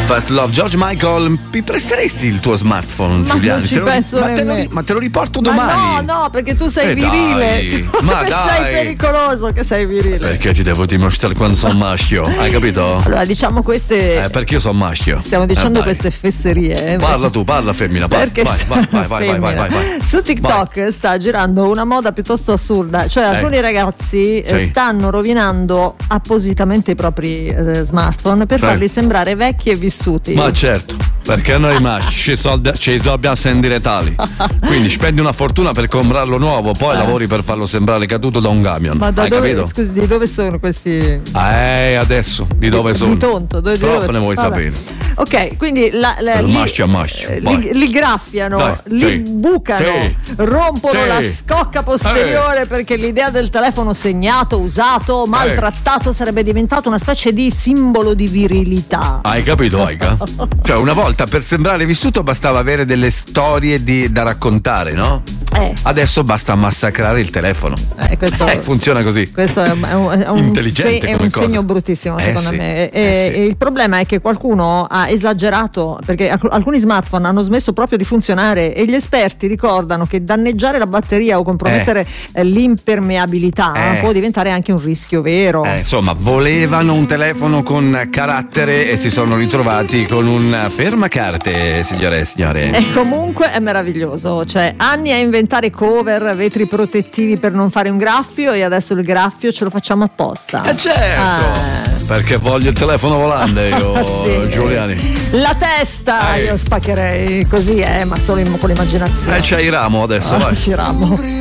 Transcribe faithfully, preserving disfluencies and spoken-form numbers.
Fast Love, George Michael. Mi presteresti il tuo smartphone, ma Giuliani? Non ci te lo, penso ma, te lo, ma te lo riporto domani. Ma no, no, perché tu sei eh virile. Dai, tu, ma che dai. sei pericoloso, che sei virile. Perché ti devo dimostrare quando sono maschio, hai capito? Allora, diciamo queste. Eh, perché io sono maschio. Stiamo dicendo eh, queste fesserie. Parla tu, parla femmina, parla. Perché vai, vai, vai, vai, vai, vai, vai, vai. Su TikTok vai. Sta girando una moda piuttosto assurda, cioè eh. alcuni ragazzi sì. stanno rovinando appositamente i propri eh, smartphone per eh. farli sembrare vecchi e vissuti. Ma certo, perché noi maschi ci dobbiamo sentire tali. Quindi spendi una fortuna per comprarlo nuovo, poi eh. lavori per farlo sembrare caduto da un camion. Ma da hai dove, capito? Scusi, di dove sono questi? Eh, adesso, di dove di, sono? Di tonto, dove, Troppo dove ne vuoi vabbè. sapere. Ok, quindi la, la, li, maschio a maschio, li, li graffiano, Dai, li sì, bucano, sì, rompono sì, la scocca posteriore eh. perché l'idea del telefono segnato, usato, maltrattato eh. sarebbe diventato una specie di simbolo di virilità. Hai capito, Aika? Cioè, una volta per sembrare vissuto bastava avere delle storie di, da raccontare, no? Eh. Adesso basta massacrare il telefono. Eh, questo, eh, funziona così. Questo è un, è un, Intelligente se, è un segno bruttissimo, eh, secondo sì. me. E, eh, sì. e il problema è che qualcuno ha esagerato, perché alcuni smartphone hanno smesso proprio di funzionare e gli esperti ricordano che danneggiare la batteria o compromettere eh. l'impermeabilità eh. può diventare anche un rischio vero. Eh, insomma, volevano un telefono con carattere e si sono ritrovati con un fermacarte, signore e signore. E comunque è meraviglioso, cioè anni a inventare cover, vetri protettivi per non fare un graffio e adesso il graffio ce lo facciamo apposta. Eh certo! Ah. Perché voglio il telefono volante io, sì. Giuliani. La testa, Ehi. io spaccherei così, eh, ma solo in, con l'immaginazione. Eh, c'hai Ramo adesso, ah, vai. C'è Ramo.